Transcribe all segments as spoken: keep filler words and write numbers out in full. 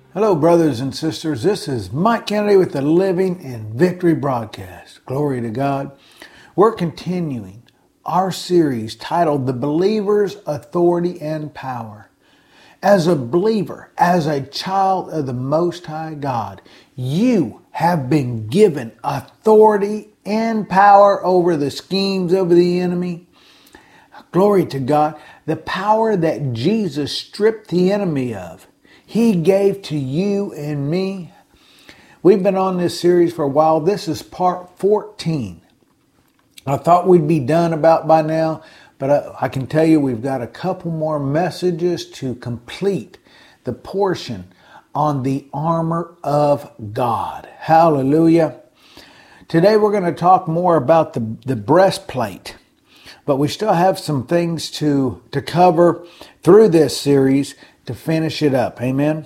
Hello, brothers and sisters. This is Mike Kennedy with the Living in Victory broadcast. Glory to God. We're continuing our series titled The Believer's Authority and Power. As a believer, as a child of the Most High God, you have been given authority and power over the schemes of the enemy. Glory to God. The power that Jesus stripped the enemy of, He gave to you and me. We've been on this series for a while. This is part fourteen. I thought we'd be done about by now, but I, I can tell you we've got a couple more messages to complete the portion on the armor of God. Hallelujah. Today we're going to talk more about the, the breastplate, but we still have some things to, to cover through this series to finish it up. Amen.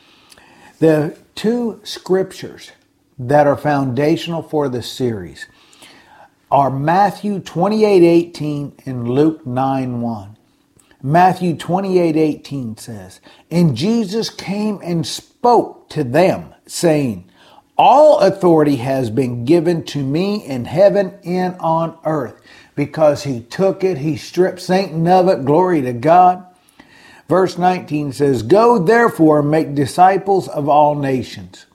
The two scriptures that are foundational for this series are Matthew twenty-eight eighteen and Luke nine one. Matthew twenty-eight eighteen says, "And Jesus came and spoke to them, saying, All authority has been given to me in heaven and on earth." Because He took it, He stripped Satan of it. Glory to God. Verse nineteen says, "Go therefore and make disciples of all nations."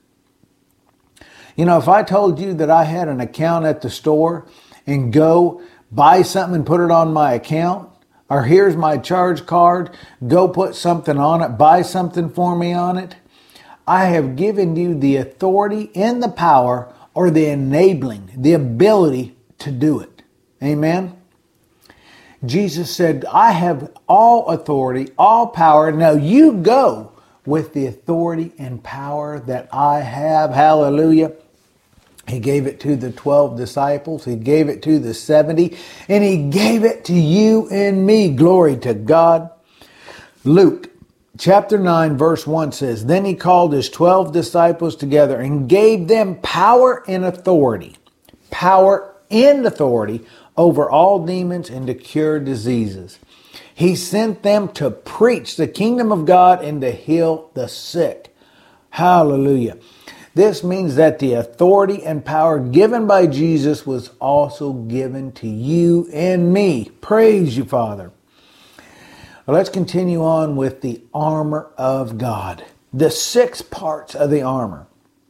You know, if I told you that I had an account at the store and go buy something and put it on my account, or here's my charge card, go put something on it, buy something for me on it, I have given you the authority and the power, or the enabling, the ability to do it. Amen. Jesus said, "I have all authority, all power. Now you go with the authority and power that I have." Hallelujah. He gave it to the twelve disciples. He gave it to the seventy. And He gave it to you and me. Glory to God. Luke chapter nine verse one says, "Then He called His twelve disciples together and gave them power and authority." Power and authority over all demons and to cure diseases. He sent them to preach the kingdom of God and to heal the sick. Hallelujah. This means that the authority and power given by Jesus was also given to you and me. Praise you, Father. Well, let's continue on with the armor of God. The six parts of the armor.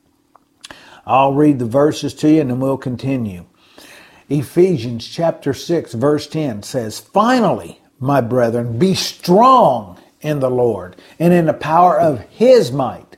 I'll read the verses to you and then we'll continue. Ephesians chapter six verse ten says, "Finally, my brethren, be strong in the Lord and in the power of His might."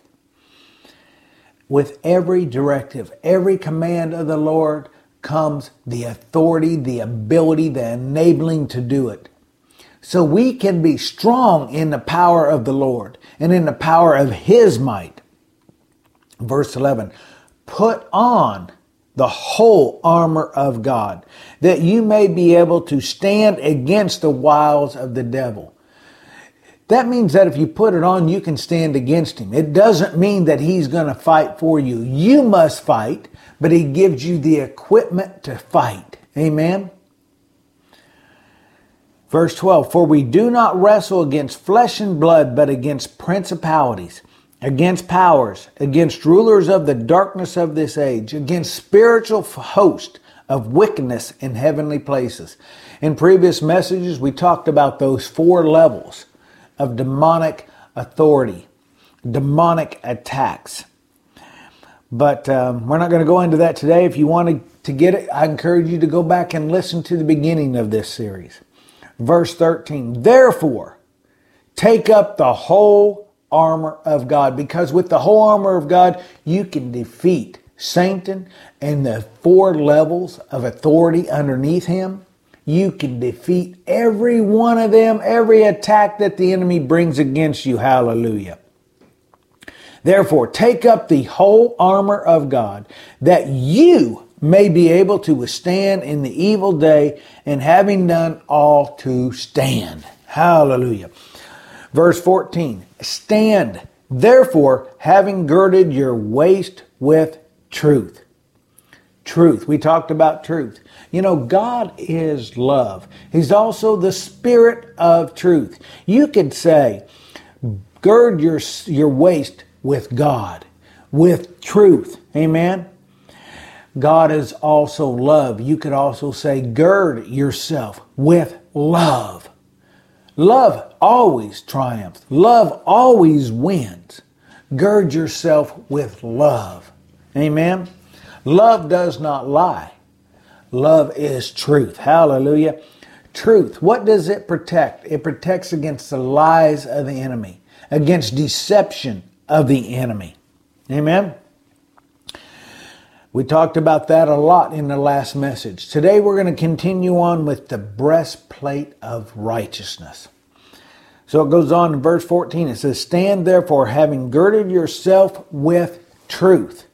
With every directive, every command of the Lord comes the authority, the ability, the enabling to do it. So we can be strong in the power of the Lord and in the power of His might. Verse eleven, "Put on the whole armor of God, that you may be able to stand against the wiles of the devil." That means that if you put it on, you can stand against him. It doesn't mean that he's going to fight for you. You must fight, but He gives you the equipment to fight. Amen. Verse twelve, "For we do not wrestle against flesh and blood, but against principalities, against powers, against rulers of the darkness of this age, against spiritual hosts of wickedness in heavenly places." In previous messages, we talked about those four levels of demonic authority, demonic attacks. But um, we're not going to go into that today. If you wanted to get it, I encourage you to go back and listen to the beginning of this series. Verse thirteen, "Therefore, take up the whole armor of God," because with the whole armor of God, you can defeat Satan and the four levels of authority underneath him. You can defeat every one of them, every attack that the enemy brings against you. Hallelujah. "Therefore, take up the whole armor of God, that you may be able to withstand in the evil day, and having done all to stand." Hallelujah. Verse fourteen, "Stand, therefore, having girded your waist with truth." Truth. We talked about truth. You know, God is love. He's also the Spirit of truth. You could say, gird your, your waist with God, with truth. Amen? God is also love. You could also say gird yourself with love. Love always triumphs. Love always wins. Gird yourself with love. Amen? Love does not lie. Love is truth. Hallelujah. Truth. What does it protect? It protects against the lies of the enemy, against deception of the enemy. Amen? We talked about that a lot in the last message. Today we're going to continue on with the breastplate of righteousness. So it goes on in verse fourteen. It says, stand therefore, having girded yourself with truth,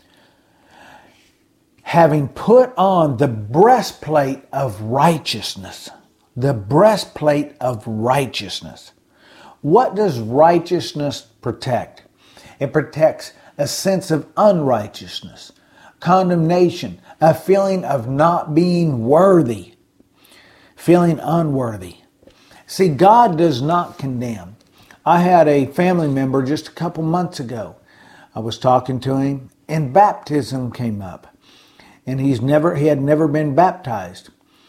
having put on the breastplate of righteousness. The breastplate of righteousness. What does righteousness protect? It protects a sense of unrighteousness, condemnation, a feeling of not being worthy, feeling unworthy. See, God does not condemn. I had a family member just a couple months ago. I was talking to him and baptism came up. And he's never, he had never been baptized.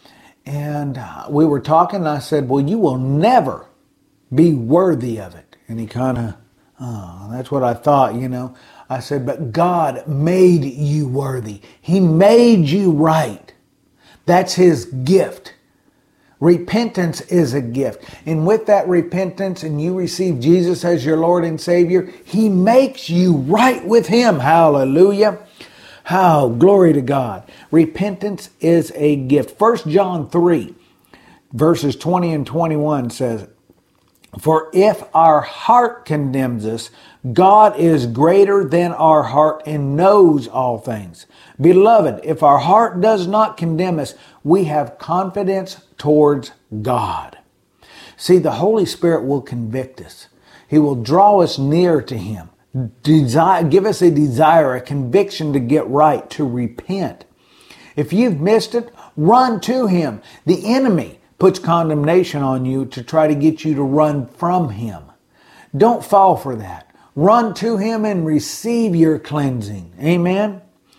And we were talking and I said, well, you will never be worthy of it. And he kind of, oh, that's what I thought, you know. I said, but God made you worthy. He made you right. That's His gift. Repentance is a gift. And with that repentance and you receive Jesus as your Lord and Savior, He makes you right with Him. Hallelujah. How, glory to God. Repentance is a gift. First John three, verses twenty and twenty-one says, for if our heart condemns us, God is greater than our heart and knows all things. Beloved, if our heart does not condemn us, we have confidence towards God. See, the Holy Spirit will convict us. He will draw us near to Him. Desire, give us a desire, a conviction to get right, to repent. If you've missed it, run to Him. The enemy puts condemnation on you to try to get you to run from Him. Don't fall for that. Run to Him and receive your cleansing. Amen?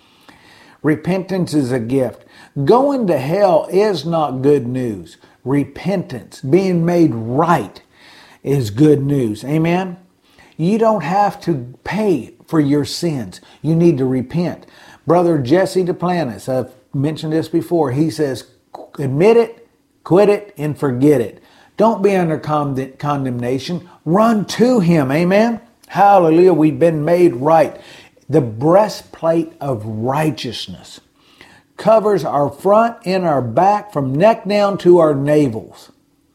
Repentance is a gift. Going to hell is not good news. Repentance, being made right, is good news. Amen? You don't have to pay for your sins. You need to repent. Brother Jesse Duplantis, I've mentioned this before, he says, admit it, quit it, and forget it. Don't be under condemnation. Run to Him. Amen? Hallelujah. We've been made right. The breastplate of righteousness covers our front and our back from neck down to our navels.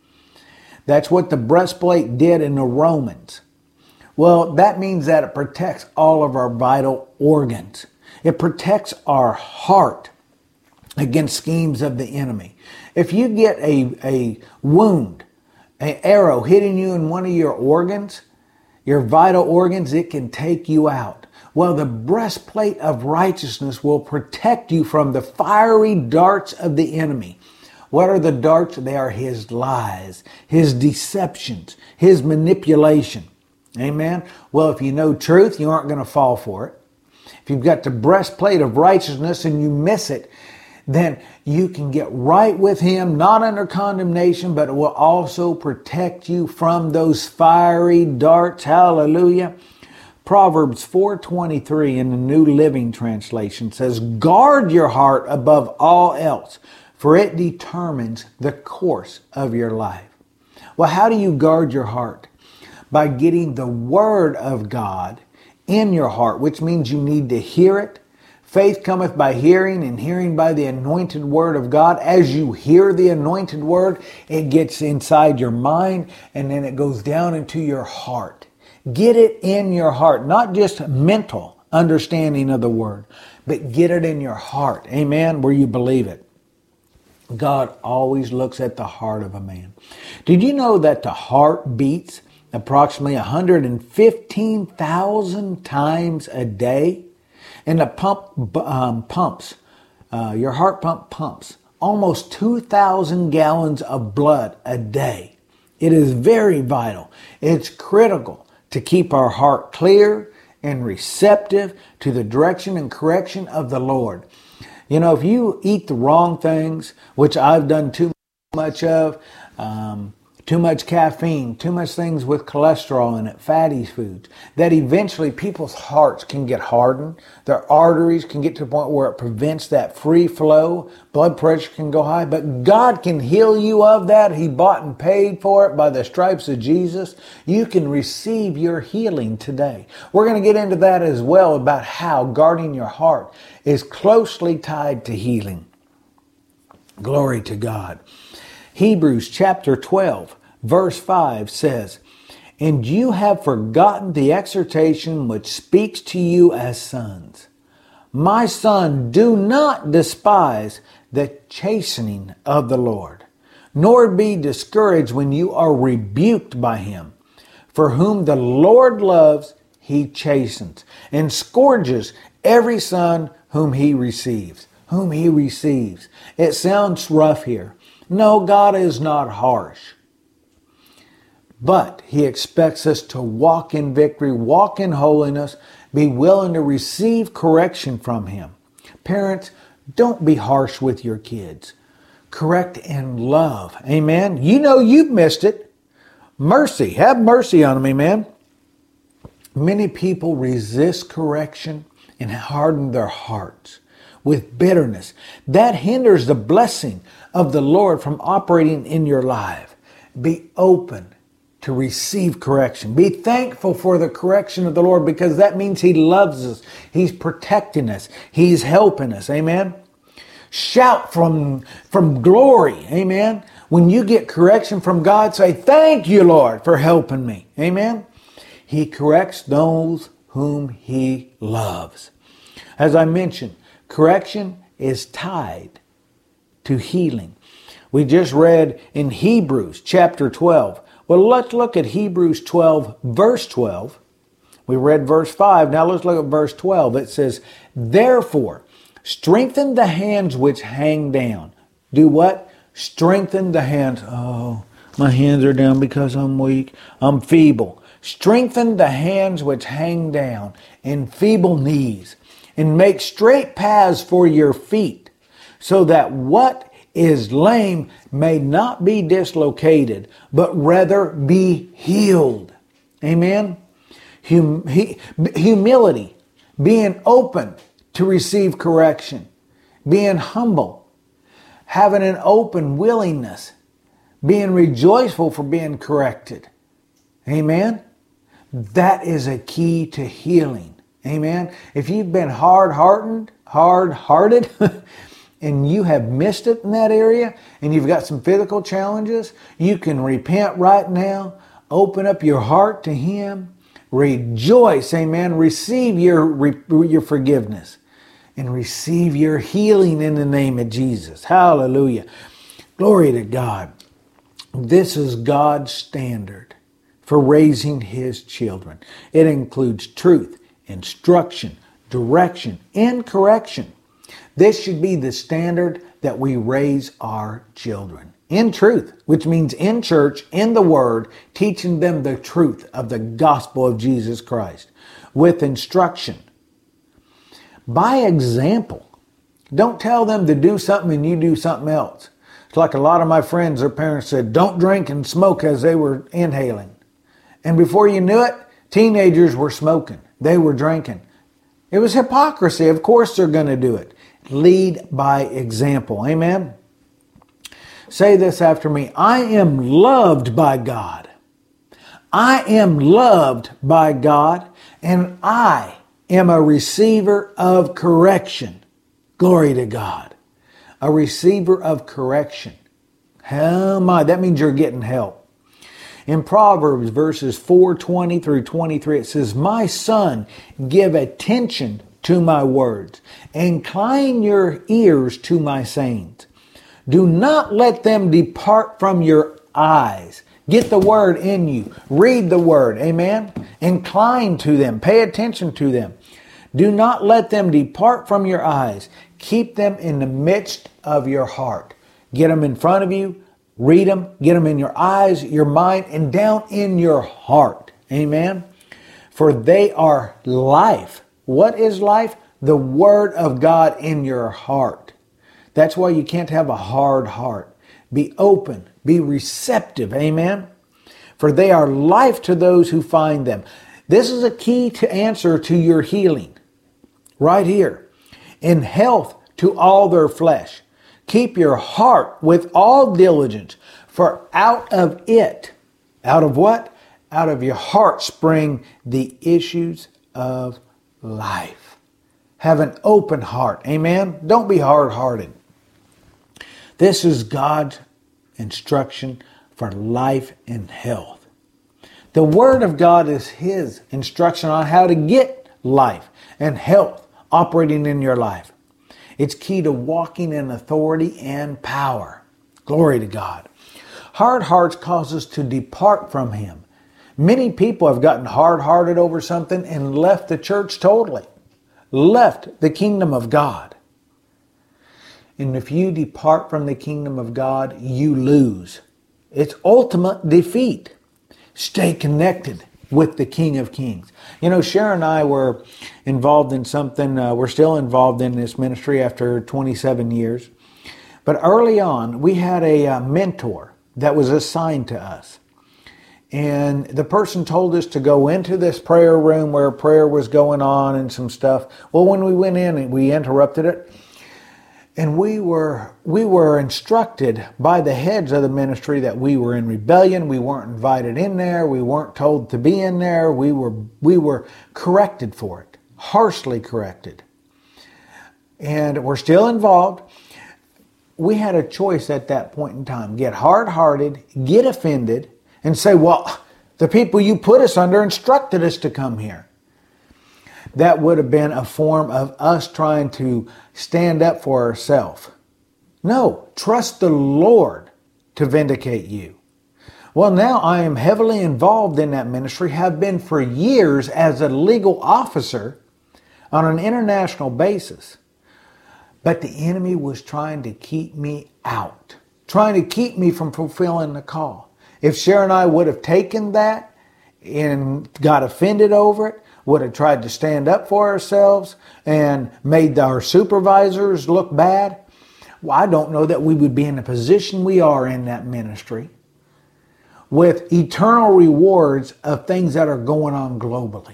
That's what the breastplate did in the Romans. Well, that means that it protects all of our vital organs. It protects our heart against schemes of the enemy. If you get a, a wound, an arrow hitting you in one of your organs, your vital organs, it can take you out. Well, the breastplate of righteousness will protect you from the fiery darts of the enemy. What are the darts? They are his lies, his deceptions, his manipulation. Amen? Well, if you know truth, you aren't going to fall for it. If you've got the breastplate of righteousness and you miss it, then you can get right with Him, not under condemnation, but it will also protect you from those fiery darts. Hallelujah. Proverbs four twenty-three in the New Living Translation says, guard your heart above all else, for it determines the course of your life. Well, how do you guard your heart? By getting the Word of God in your heart, which means you need to hear it. Faith cometh by hearing, and hearing by the anointed Word of God. As you hear the anointed Word, it gets inside your mind, and then it goes down into your heart. Get it in your heart, not just mental understanding of the Word, but get it in your heart. Amen? Where you believe it. God always looks at the heart of a man. Did you know that the heart beats approximately one hundred fifteen thousand times a day? And the pump um, pumps, uh, your heart pump pumps almost two thousand gallons of blood a day. It is very vital. It's critical to keep our heart clear and receptive to the direction and correction of the Lord. You know, if you eat the wrong things, which I've done too much of, um, too much caffeine, too much things with cholesterol in it, fatty foods, that eventually people's hearts can get hardened. Their arteries can get to the point where it prevents that free flow. Blood pressure can go high. But God can heal you of that. He bought and paid for it by the stripes of Jesus. You can receive your healing today. We're going to get into that as well, about how guarding your heart is closely tied to healing. Glory to God. Hebrews chapter twelve, verse five says, "And you have forgotten the exhortation which speaks to you as sons. My son, do not despise the chastening of the Lord, nor be discouraged when you are rebuked by him. For whom the Lord loves, he chastens, and scourges every son whom he receives." Whom he receives. It sounds rough here. No, God is not harsh. But he expects us to walk in victory, walk in holiness, be willing to receive correction from him. Parents, don't be harsh with your kids. Correct in love. Amen. You know you've missed it. Mercy. Have mercy on them. Amen. Many people resist correction and harden their hearts with bitterness. That hinders the blessing of the Lord from operating in your life. Be open to receive correction. Be thankful for the correction of the Lord, because that means he loves us. He's protecting us. He's helping us. Amen. Shout from, from glory. Amen. When you get correction from God, say, "Thank you, Lord, for helping me." Amen. He corrects those whom he loves. As I mentioned, correction is tied to healing. We just read in Hebrews chapter twelve. Well, let's look at Hebrews twelve, verse twelve. We read verse five. Now let's look at verse twelve. It says, "Therefore, strengthen the hands which hang down." Do what? Strengthen the hands. Oh, my hands are down because I'm weak. I'm feeble. Strengthen the hands which hang down, and feeble knees, and make straight paths for your feet, so that what is lame may not be dislocated, but rather be healed. Amen. Hum- he- humility, being open to receive correction, being humble, having an open willingness, being rejoiceful for being corrected. Amen. That is a key to healing. Amen. If you've been hard-hearted, hard-hearted, and you have missed it in that area, and you've got some physical challenges, you can repent right now. Open up your heart to him. Rejoice, amen. Receive your, your forgiveness and receive your healing in the name of Jesus. Hallelujah. Glory to God. This is God's standard for raising his children. It includes truth, instruction, direction, and correction. This should be the standard that we raise our children. In truth, which means in church, in the Word, teaching them the truth of the gospel of Jesus Christ. With instruction. By example. Don't tell them to do something and you do something else. It's like a lot of my friends, their parents said, "Don't drink and smoke," as they were inhaling. And before you knew it, teenagers were smoking. They were drinking. It was hypocrisy. Of course they're going to do it. Lead by example. Amen. Say this after me. I am loved by God. I am loved by God, and I am a receiver of correction. Glory to God. A receiver of correction. Hell my, that means you're getting help. In Proverbs verses four twenty through twenty-three, it says, "My son, give attention to my words. Incline your ears to my sayings. Do not let them depart from your eyes." Get the word in you. Read the word. Amen. Incline to them. Pay attention to them. Do not let them depart from your eyes. Keep them in the midst of your heart. Get them in front of you. Read them. Get them in your eyes, your mind, and down in your heart. Amen. For they are life. What is life? The Word of God in your heart. That's why you can't have a hard heart. Be open. Be receptive. Amen? For they are life to those who find them. This is a key to answer to your healing. Right here. In health to all their flesh. Keep your heart with all diligence. For out of it, out of what? Out of your heart spring the issues of life. Have an open heart. Amen? Don't be hard-hearted. This is God's instruction for life and health. The Word of God is His instruction on how to get life and health operating in your life. It's key to walking in authority and power. Glory to God. Hard hearts cause us to depart from Him. Many people have gotten hard-hearted over something and left the church totally. Left the kingdom of God. And if you depart from the kingdom of God, you lose. It's ultimate defeat. Stay connected with the King of Kings. You know, Sharon and I were involved in something. Uh, we're still involved in this ministry after twenty-seven years. But early on, we had a uh, mentor that was assigned to us. And the person told us to go into this prayer room where prayer was going on and some stuff. Well, when we went in, we interrupted it. And we were we were instructed by the heads of the ministry that we were in rebellion. We weren't invited in there. We weren't told to be in there. We were we were corrected for it, harshly corrected. And we're still involved. We had a choice at that point in time. Get hard-hearted, get offended, and say, well, the people you put us under instructed us to come here. That would have been a form of us trying to stand up for ourselves. No, trust the Lord to vindicate you. Well, now I am heavily involved in that ministry, have been for years as a legal officer on an international basis. But the enemy was trying to keep me out, trying to keep me from fulfilling the call. If Sharon and I would have taken that and got offended over it, would have tried to stand up for ourselves and made our supervisors look bad, well, I don't know that we would be in the position we are in that ministry with eternal rewards of things that are going on globally.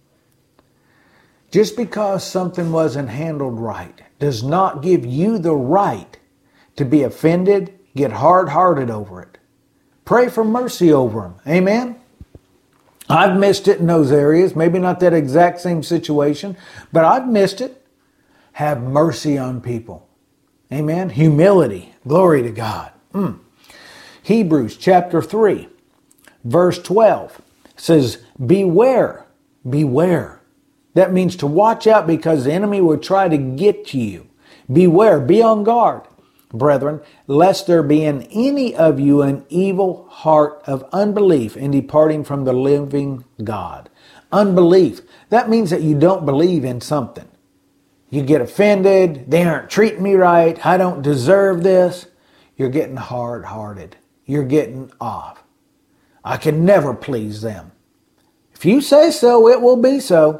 Just because something wasn't handled right does not give you the right to be offended, get hard-hearted over it. Pray for mercy over them. Amen? I've missed it in those areas. Maybe not that exact same situation, but I've missed it. Have mercy on people. Amen? Humility. Glory to God. Mm. Hebrews chapter three, verse twelve says, beware, beware. That means to watch out because the enemy will try to get to you. Beware, be on guard, brethren, lest there be in any of you an evil heart of unbelief in departing from the living God. Unbelief. That means that you don't believe in something. You get offended. They aren't treating me right. I don't deserve this. You're getting hard-hearted. You're getting off. I can never please them. If you say so, it will be so.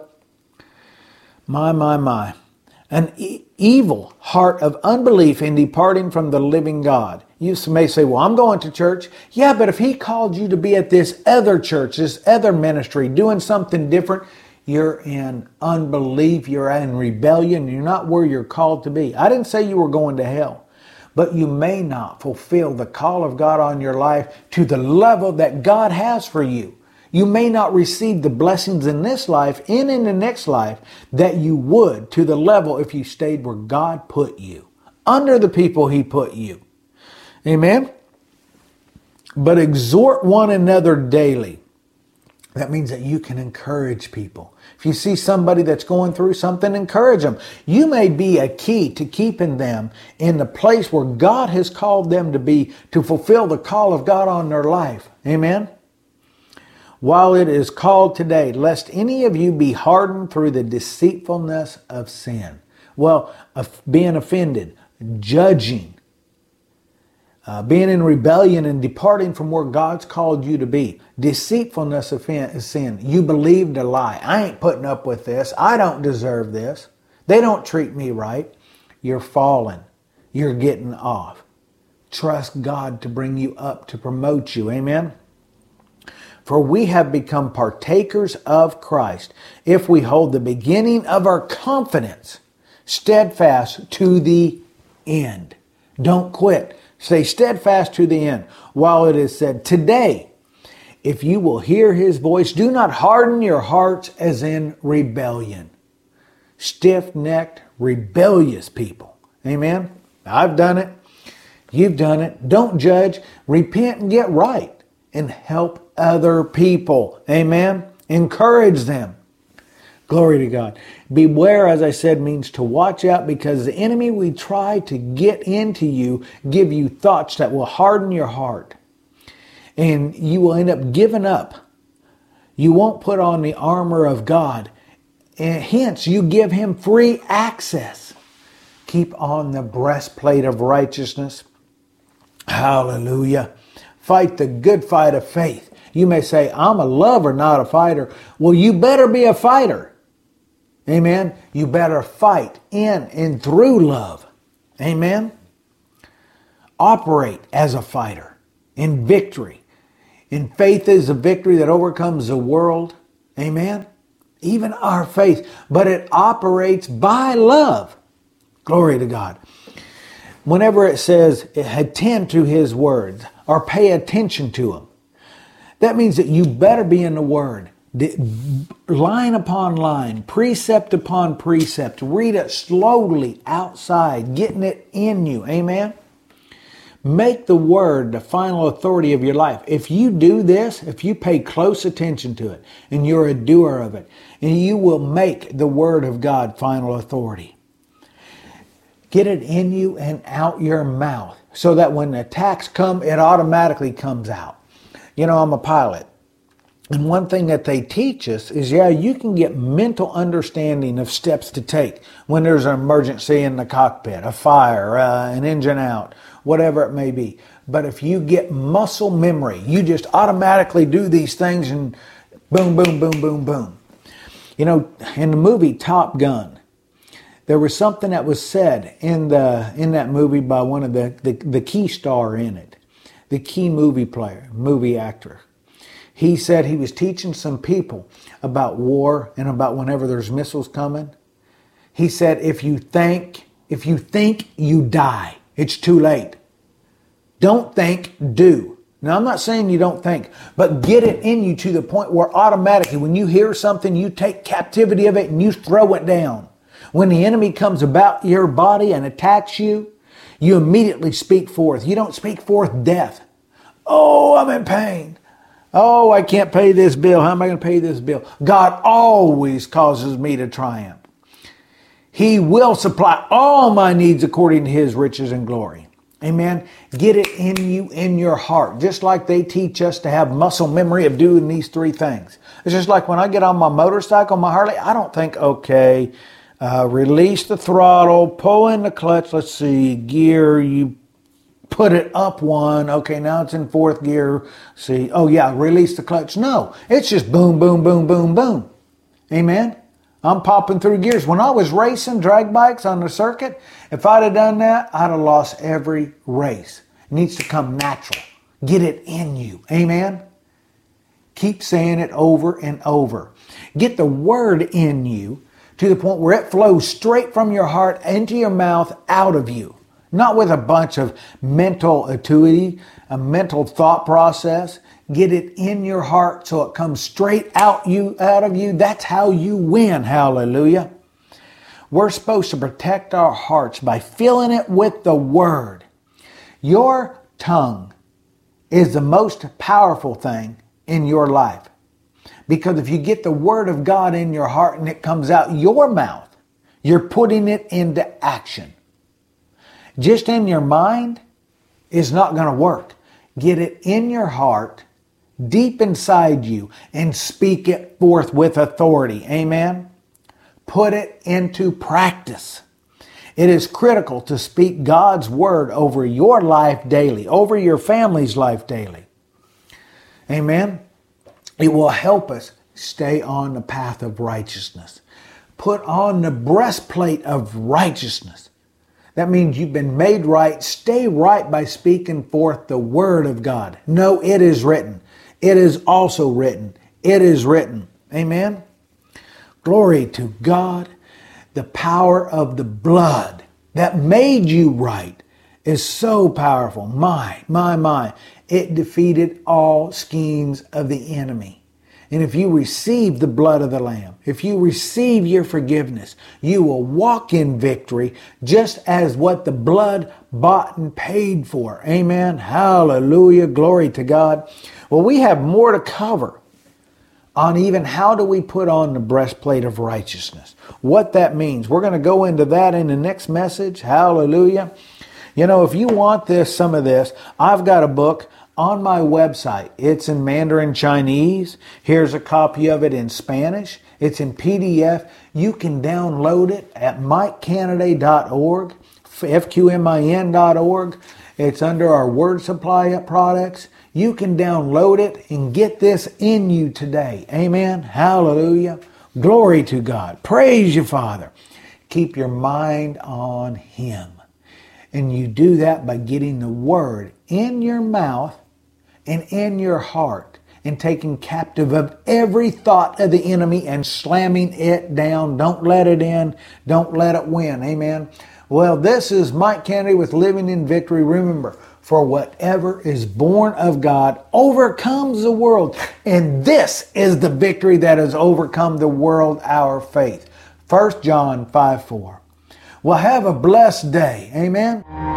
My, my, my. An e- evil heart of unbelief in departing from the living God. You may say, well, I'm going to church. Yeah, but if He called you to be at this other church, this other ministry, doing something different, you're in unbelief, you're in rebellion, you're not where you're called to be. I didn't say you were going to hell, but you may not fulfill the call of God on your life to the level that God has for you. You may not receive the blessings in this life and in the next life that you would to the level if you stayed where God put you, under the people He put you. Amen? But exhort one another daily. That means that you can encourage people. If you see somebody that's going through something, encourage them. You may be a key to keeping them in the place where God has called them to be to fulfill the call of God on their life. Amen? While it is called today, lest any of you be hardened through the deceitfulness of sin. Well, of being offended, judging, Uh, being in rebellion and departing from where God's called you to be. Deceitfulness of sin. You believed a lie. I ain't putting up with this. I don't deserve this. They don't treat me right. You're falling. You're getting off. Trust God to bring you up, to promote you. Amen? For we have become partakers of Christ if we hold the beginning of our confidence steadfast to the end. Don't quit. Stay steadfast to the end. While it is said, today, if you will hear his voice, do not harden your hearts as in rebellion. Stiff-necked, rebellious people. Amen? I've done it. You've done it. Don't judge. Repent and get right. And help other people. Amen? Encourage them. Glory to God. Beware, as I said, means to watch out, because the enemy will try to get into you, give you thoughts that will harden your heart. And you will end up giving up. You won't put on the armor of God. And hence, you give him free access. Keep on the breastplate of righteousness. Hallelujah. Fight the good fight of faith. You may say, I'm a lover, not a fighter. Well, you better be a fighter. Amen. You better fight in and through love. Amen. Operate as a fighter in victory. In faith is a victory that overcomes the world. Amen. Even our faith. But it operates by love. Glory to God. Whenever it says attend to his words or pay attention to them, that means that you better be in the Word. Line upon line, precept upon precept. Read it slowly outside, getting it in you. Amen? Make the Word the final authority of your life. If you do this, if you pay close attention to it, and you're a doer of it, and you will make the Word of God final authority. Get it in you and out your mouth, so that when the attacks come, it automatically comes out. You know, I'm a pilot. And one thing that they teach us is, yeah, you can get mental understanding of steps to take when there's an emergency in the cockpit, a fire, uh, an engine out, whatever it may be. But if you get muscle memory, you just automatically do these things and boom, boom, boom, boom, boom. You know, in the movie Top Gun, there was something that was said in the in that movie by one of the, the, the key star in it, the key movie player, movie actor. He said he was teaching some people about war and about whenever there's missiles coming. He said, if you think, if you think you die, it's too late. Don't think, do. Now, I'm not saying you don't think, but get it in you to the point where automatically when you hear something, you take captivity of it and you throw it down. When the enemy comes about your body and attacks you, you immediately speak forth. You don't speak forth death. Oh, I'm in pain. Oh, I can't pay this bill. How am I going to pay this bill? God always causes me to triumph. He will supply all my needs according to his riches and glory. Amen. Get it in you, in your heart. Just like they teach us to have muscle memory of doing these three things. It's just like when I get on my motorcycle, my Harley, I don't think, okay, uh, release the throttle, pull in the clutch. Let's see, gear, you put it up one. Okay, now it's in fourth gear. See, oh yeah, release the clutch. No, it's just boom, boom, boom, boom, boom. Amen. I'm popping through gears. When I was racing drag bikes on the circuit, if I'd have done that, I'd have lost every race. It needs to come natural. Get it in you. Amen. Keep saying it over and over. Get the word in you to the point where it flows straight from your heart into your mouth, out of you. Not with a bunch of mental acuity, a mental thought process. Get it in your heart so it comes straight out you, out of you. That's how you win. Hallelujah. We're supposed to protect our hearts by filling it with the Word. Your tongue is the most powerful thing in your life. Because if you get the Word of God in your heart and it comes out your mouth, you're putting it into action. Just in your mind is not going to work. Get it in your heart, deep inside you, and speak it forth with authority. Amen? Put it into practice. It is critical to speak God's word over your life daily, over your family's life daily. Amen. It will help us stay on the path of righteousness. Put on the breastplate of righteousness. That means you've been made right. Stay right by speaking forth the word of God. No, it is written. It is also written. It is written. Amen. Glory to God. The power of the blood that made you right is so powerful. My, my, my. It defeated all schemes of the enemy. And if you receive the blood of the Lamb, if you receive your forgiveness, you will walk in victory just as what the blood bought and paid for. Amen. Hallelujah. Glory to God. Well, we have more to cover on even how do we put on the breastplate of righteousness. What that means. We're going to go into that in the next message. Hallelujah. You know, if you want this, some of this, I've got a book on my website. It's in Mandarin Chinese. Here's a copy of it in Spanish. It's in P D F. You can download it at mike canaday dot org, F Q M I N dot org. It's under our Word Supply products. You can download it and get this in you today. Amen. Hallelujah. Glory to God. Praise you, Father. Keep your mind on Him. And you do that by getting the Word in your mouth and in your heart and taking captive of every thought of the enemy and slamming it down. Don't let it in. Don't let it win. Amen. Well, this is Mike Kennedy with Living in Victory. Remember, for whatever is born of God overcomes the world. And this is the victory that has overcome the world, our faith. First John five four. Well, have a blessed day. Amen.